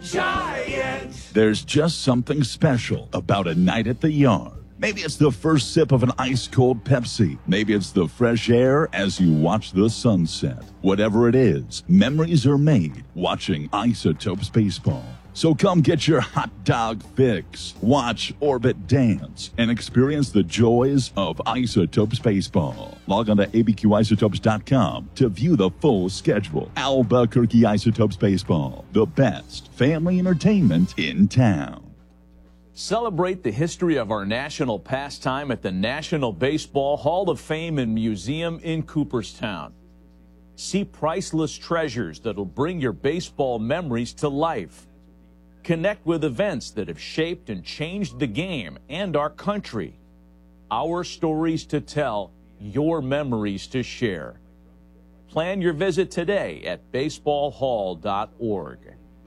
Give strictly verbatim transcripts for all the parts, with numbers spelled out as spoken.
Giant! There's just something special about a night at the yard. Maybe it's the first sip of an ice-cold Pepsi. Maybe it's the fresh air as you watch the sunset. Whatever it is, memories are made watching Isotopes baseball. So come get your hot dog fix, watch Orbit dance, and experience the joys of Isotopes baseball. Log on to A B Q isotopes dot com to view the full schedule. Albuquerque Isotopes baseball, the best family entertainment in town. Celebrate the history of our national pastime at the National Baseball Hall of Fame and Museum in Cooperstown. See priceless treasures that'll bring your baseball memories to life. Connect with events that have shaped and changed the game and our country. Our stories to tell, your memories to share. Plan your visit today at baseball hall dot org.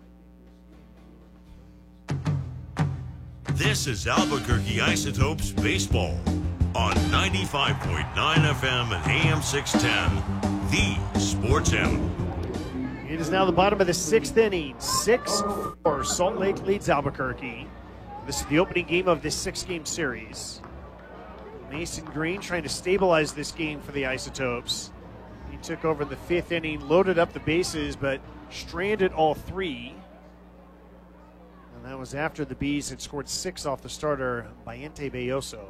This is Albuquerque Isotopes Baseball on ninety-five point nine F M and A M six ten, the Sports Animal. It is now the bottom of the sixth inning. six four, Salt Lake leads Albuquerque. This is the opening game of this six-game series. Mason Green trying to stabilize this game for the Isotopes. He took over in the fifth inning, loaded up the bases, but stranded all three. And that was after the Bees had scored six off the starter, Bayente Belloso.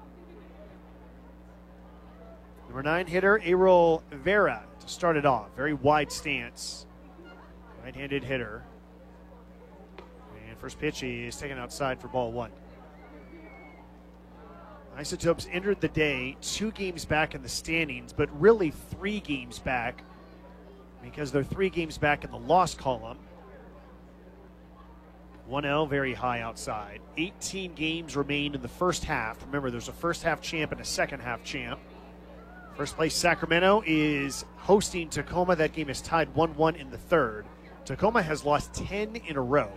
Number nine hitter, Errol Vera, to start it off. Very wide stance. Right-handed hitter. And first pitch is taken outside for ball one. Isotopes entered the day two games back in the standings, but really three games back because they're three games back in the loss column. one L very high outside. eighteen games remain in the first half. Remember, there's a first half champ and a second half champ. First place Sacramento is hosting Tacoma. That game is tied one one in the third. Tacoma has lost ten in a row.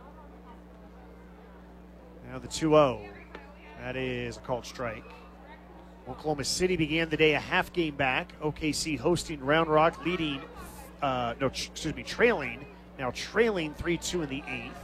Now the two oh. That is a called strike. Oklahoma City began the day a half game back. O K C hosting Round Rock, leading, uh, no, tr- excuse me, trailing. Now trailing three two in the eighth.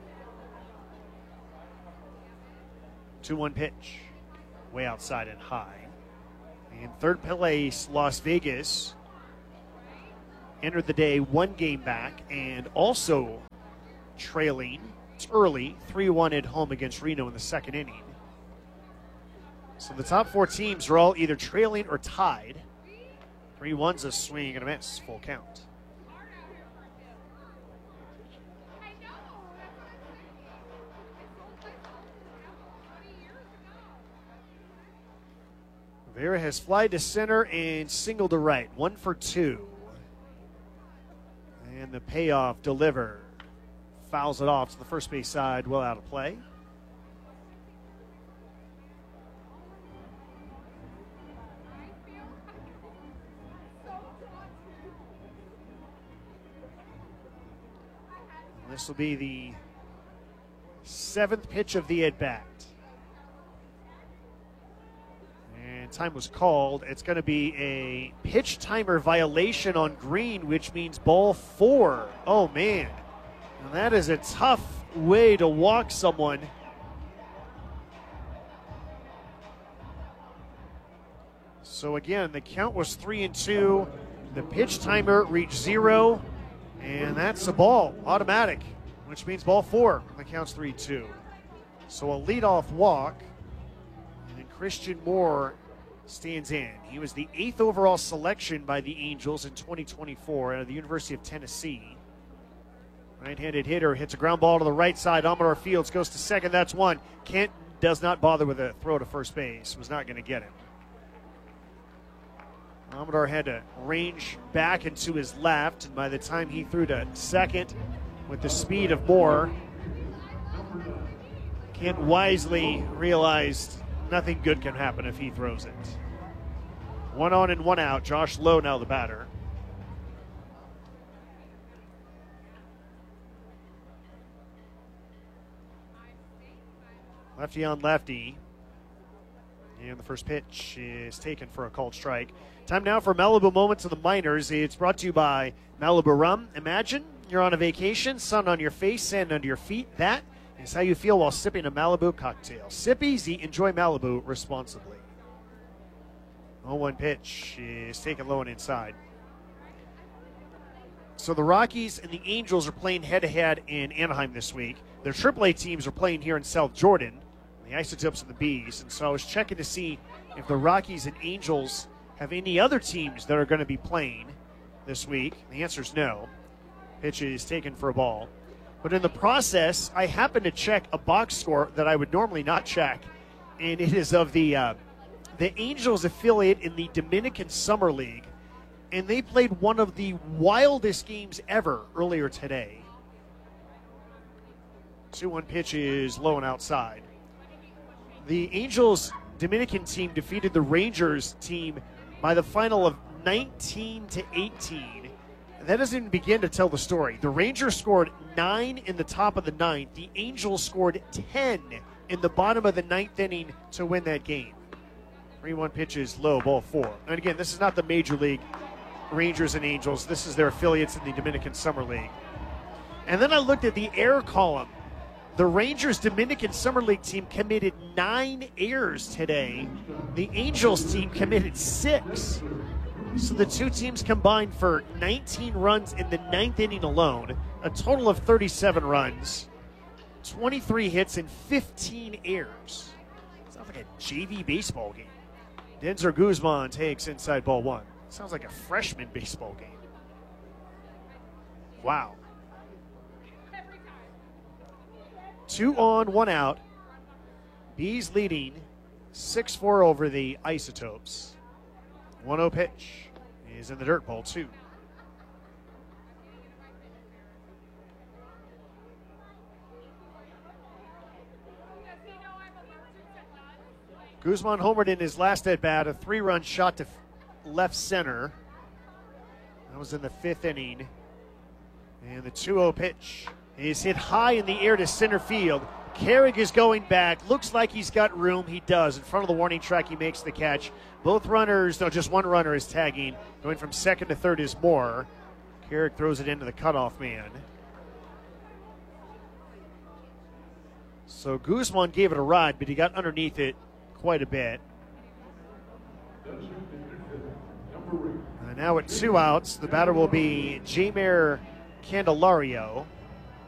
two one pitch. Way outside and high. And third place, Las Vegas, entered the day one game back and also trailing. It's early, three one at home against Reno in the second inning. So the top four teams are all either trailing or tied. three one's a swing and a miss, full count. Vera has flied to center and singled to right. One for two. And the payoff delivered. Fouls it off to the first base side, well out of play. And this will be the seventh pitch of the at-bat. Time was called. It's going to be a pitch timer violation on Green, which means ball four. Oh, man. And that is a tough way to walk someone. So, again, the count was three and two. The pitch timer reached zero, and that's a ball, automatic, which means ball four. The count's three two. So a leadoff walk, and Christian Moore stands in. He was the eighth overall selection by the Angels in twenty twenty-four out of the University of Tennessee. Right-handed hitter hits a ground ball to the right side. Amador Fields goes to second. That's one. Kent does not bother with a throw to first base. Was not going to get him. Amador had to range back into his left, and by the time he threw to second with the speed of Moore, Kent wisely realized nothing good can happen if he throws it. One on and one out. Josh Lowe now the batter. Lefty on lefty. And the first pitch is taken for a called strike. Time now for Malibu Moments of the Minors. It's brought to you by Malibu Rum. Imagine you're on a vacation, sun on your face, sand under your feet. That is how you feel while sipping a Malibu cocktail. Sip easy, enjoy Malibu responsibly. oh one pitch is taken low and inside. So the Rockies and the Angels are playing head-to-head in Anaheim this week. Their triple A teams are playing here in South Jordan, the Isotopes and the Bees. And so I was checking to see if the Rockies and Angels have any other teams that are going to be playing this week. The answer is no. Pitch is taken for a ball. But in the process, I happened to check a box score that I would normally not check, and it is of the uh, the Angels affiliate in the Dominican Summer League. And they played one of the wildest games ever earlier today. two one pitch is low and outside. The Angels Dominican team defeated the Rangers team by the final of nineteen to eighteen. And that doesn't even begin to tell the story. The Rangers scored nine in the top of the ninth. The Angels scored ten in the bottom of the ninth inning to win that game. three one pitch is low, ball four. And again, this is not the Major League Rangers and Angels. This is their affiliates in the Dominican Summer League. And then I looked at the error column. The Rangers Dominican Summer League team committed nine errors today. The Angels team committed six. So the two teams combined for nineteen runs in the ninth inning alone, a total of thirty-seven runs, twenty-three hits, and fifteen errors. Sounds like a J V baseball game. Denzer Guzman takes inside ball one. Sounds like a freshman baseball game. Wow. Two on, one out. Bees leading six four over the Isotopes. one oh pitch is in the dirt, ball two. Guzman homered in his last at bat, a three-run shot to left center. That was in the fifth inning. And the two oh pitch is hit high in the air to center field. Carrick is going back. Looks like he's got room. He does. In front of the warning track, he makes the catch. Both runners, no, just one runner is tagging. Going from second to third is Moore. Carrick throws it into the cutoff man. So Guzman gave it a ride, but he got underneath it quite a bit. And now at two outs, the batter will be Jeimer Candelario.